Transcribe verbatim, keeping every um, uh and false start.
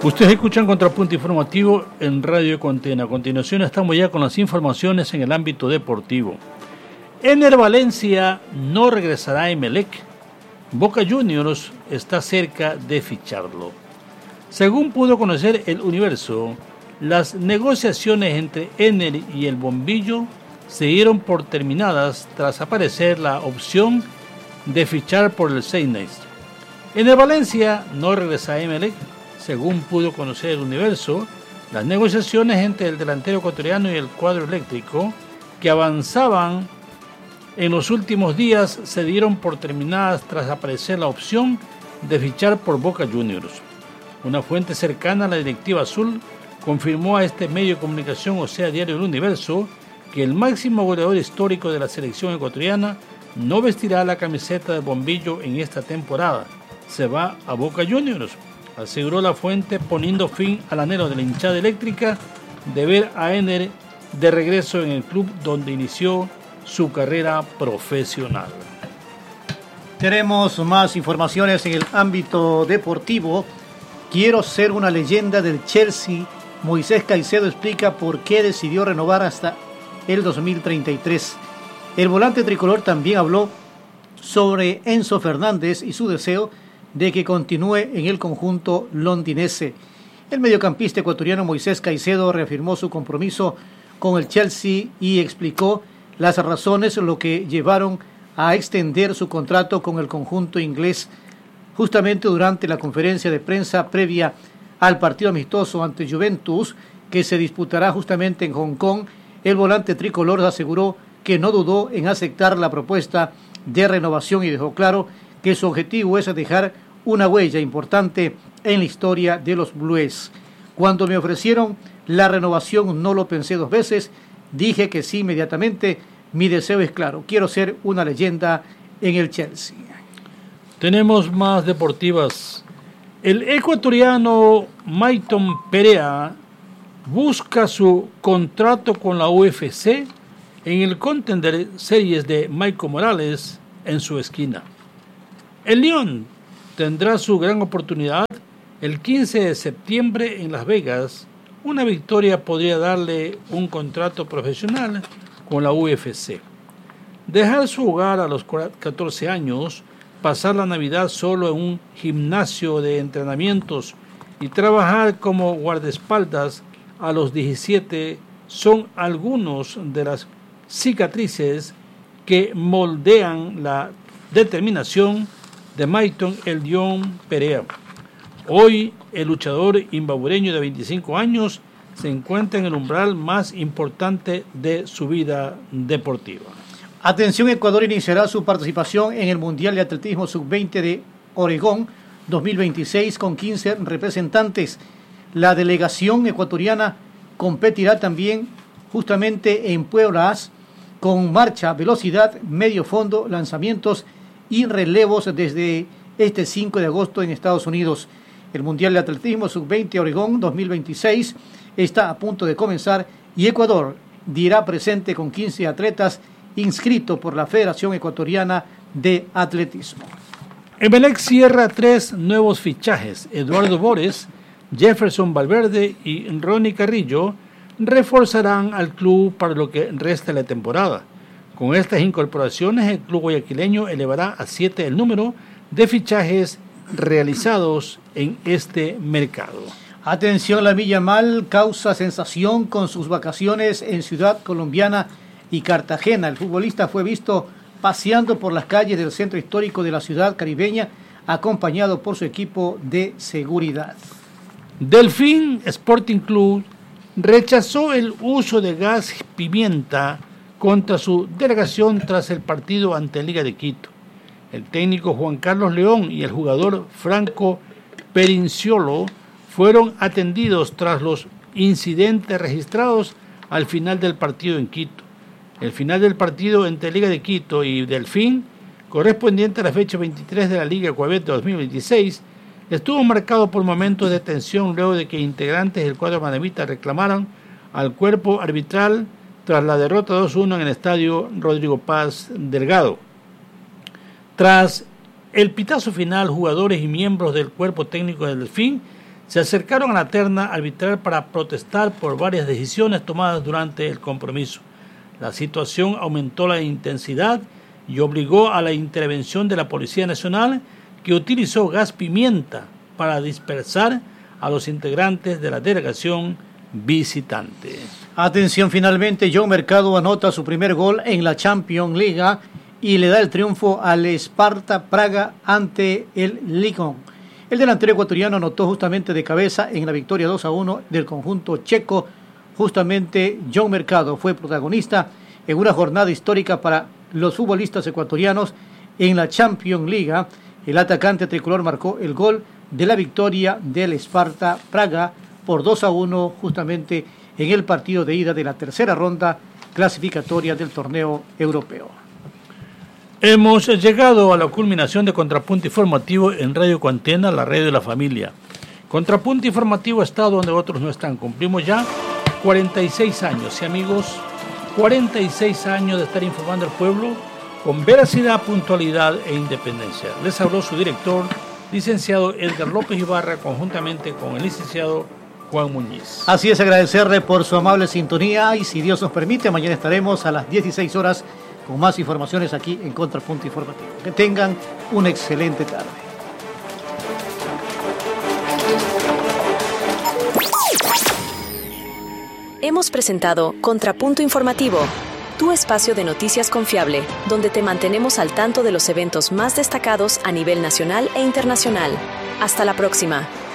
Ustedes escuchan Contrapunto Informativo en Radio Contena. A continuación estamos ya con las informaciones en el ámbito deportivo. Ener Valencia no regresará a Emelec. Boca Juniors está cerca de ficharlo. Según pudo conocer El Universo, las negociaciones entre Ener y el Bombillo se dieron por terminadas tras aparecer la opción de fichar por el Seinais. Ener Valencia no regresa a Emelec. Según pudo conocer El Universo, las negociaciones entre el delantero ecuatoriano y el cuadro eléctrico, que avanzaban en los últimos días, se dieron por terminadas tras aparecer la opción de fichar por Boca Juniors. Una fuente cercana a la directiva azul confirmó a este medio de comunicación, o sea, Diario El Universo, que el máximo goleador histórico de la selección ecuatoriana no vestirá la camiseta del Bombillo en esta temporada. Se va a Boca Juniors, aseguró la fuente, poniendo fin al anhelo de la hinchada eléctrica de ver a Ener de regreso en el club donde inició su carrera profesional. Tenemos más informaciones en el ámbito deportivo. Quiero ser una leyenda del Chelsea. Moisés Caicedo explica por qué decidió renovar hasta el dos mil treinta y tres. El volante tricolor también habló sobre Enzo Fernández y su deseo de que continúe en el conjunto londinense. El mediocampista ecuatoriano Moisés Caicedo reafirmó su compromiso con el Chelsea y explicó las razones lo que llevaron a extender su contrato con el conjunto inglés. Justamente durante la conferencia de prensa previa al partido amistoso ante Juventus, que se disputará justamente en Hong Kong, el volante tricolor aseguró que no dudó en aceptar la propuesta de renovación y dejó claro que su objetivo es dejar una huella importante en la historia de los Blues. Cuando me ofrecieron la renovación no lo pensé dos veces, dije que sí inmediatamente. Mi deseo es claro, quiero ser una leyenda en el Chelsea. Tenemos más deportivas. El ecuatoriano Mayton Perea busca su contrato con la U F C en el Contender Series de Michael Morales en su esquina. El León tendrá su gran oportunidad el quince de septiembre en Las Vegas. Una victoria podría darle un contrato profesional con la U F C. Dejar su hogar a los catorce años, pasar la Navidad solo en un gimnasio de entrenamientos y trabajar como guardaespaldas a los diecisiete son algunos de las cicatrices que moldean la determinación de Mayton El León Perea. Hoy el luchador imbabureño de veinticinco años se encuentra en el umbral más importante de su vida deportiva. Atención, Ecuador iniciará su participación en el Mundial de Atletismo sub veinte de Oregón dos mil veintiséis con quince representantes. La delegación ecuatoriana competirá también justamente en Pueblas con marcha, velocidad, medio fondo, lanzamientos y relevos desde este cinco de agosto en Estados Unidos. El Mundial de Atletismo sub veinte Oregón dos mil veintiséis está a punto de comenzar y Ecuador dirá presente con quince atletas inscritos por la Federación Ecuatoriana de Atletismo. Emelec cierra tres nuevos fichajes. Eduardo Bores, Jefferson Valverde y Ronnie Carrillo reforzarán al club para lo que resta de la temporada. Con estas incorporaciones, el club guayaquileño elevará a siete el número de fichajes realizados en este mercado. Atención, la Lamine Yamal causa sensación con sus vacaciones en Ciudad Colombiana y Cartagena. El futbolista fue visto paseando por las calles del centro histórico de la ciudad caribeña, acompañado por su equipo de seguridad. Delfín Sporting Club rechazó el uso de gas pimienta contra su delegación tras el partido ante Liga de Quito. El técnico Juan Carlos León y el jugador Franco Perinciolo fueron atendidos tras los incidentes registrados al final del partido en Quito. El final del partido entre Liga de Quito y Delfín, correspondiente a la fecha veintitrés de la Liga Cuavete dos mil veintiséis, estuvo marcado por momentos de tensión luego de que integrantes del cuadro manavita reclamaran al cuerpo arbitral tras la derrota dos uno en el estadio Rodrigo Paz Delgado. Tras el pitazo final, jugadores y miembros del cuerpo técnico del Delfín se acercaron a la terna arbitral para protestar por varias decisiones tomadas durante el compromiso. La situación aumentó la intensidad y obligó a la intervención de la Policía Nacional, que utilizó gas pimienta para dispersar a los integrantes de la delegación visitante. Atención, finalmente John Mercado anota su primer gol en la Champions League y le da el triunfo al Sparta Praga ante el Lyon. El delantero ecuatoriano anotó justamente de cabeza en la victoria dos a uno del conjunto checo. Justamente John Mercado fue protagonista en una jornada histórica para los futbolistas ecuatorianos en la Champions League. El atacante tricolor marcó el gol de la victoria del Sparta Praga por dos a uno justamente en el partido de ida de la tercera ronda clasificatoria del torneo europeo. Hemos llegado a la culminación de Contrapunto Informativo en Radio Cuantena, la radio de la familia. Contrapunto Informativo está donde otros no están. Cumplimos ya cuarenta y seis años, y amigos, cuarenta y seis años de estar informando al pueblo con veracidad, puntualidad e independencia. Les habló su director, licenciado Edgar López Ibarra, conjuntamente con el licenciado Juan Muñiz. Así es, agradecerle por su amable sintonía y si Dios nos permite, mañana estaremos a las dieciséis horas con más informaciones aquí en Contrapunto Informativo. Que tengan una excelente tarde. Hemos presentado Contrapunto Informativo, tu espacio de noticias confiable, donde te mantenemos al tanto de los eventos más destacados a nivel nacional e internacional. Hasta la próxima.